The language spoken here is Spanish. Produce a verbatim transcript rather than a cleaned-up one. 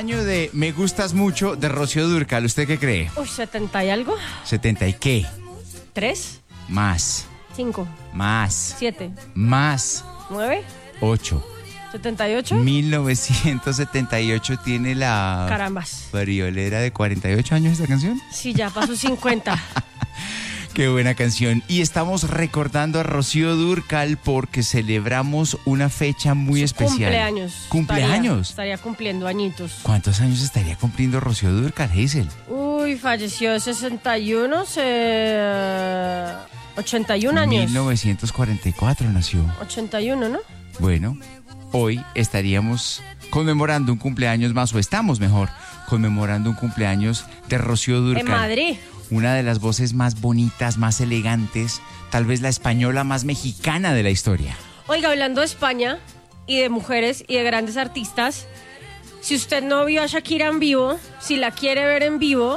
año de Me Gustas Mucho de Rocío Dúrcal, ¿usted qué cree? Uy, setenta y algo. ¿setenta y qué? ¿Tres? Más, ¿Cinco? más, ¿Siete? más, ¿Nueve? ocho. ¿Setenta y ocho? mil novecientos setenta y ocho tiene la Carambas. friolera de cuarenta y ocho años esta canción. Sí, ya pasó cincuenta. Qué buena canción. Y estamos recordando a Rocío Dúrcal porque celebramos una fecha muy Su especial. Cumpleaños. ¿Cumpleaños? Estaría, estaría cumpliendo añitos. ¿Cuántos años estaría cumpliendo Rocío Dúrcal, Hazel? Uy, falleció de sesenta y uno, se... ochenta y un años. mil novecientos cuarenta y cuatro nació. ochenta y uno, ¿no? Bueno, hoy estaríamos conmemorando un cumpleaños más, o estamos mejor, conmemorando un cumpleaños de Rocío Dúrcal. En Madrid. Una de las voces más bonitas, más elegantes, tal vez la española más mexicana de la historia. Oiga, hablando de España y de mujeres y de grandes artistas, si usted no vio a Shakira en vivo, si la quiere ver en vivo,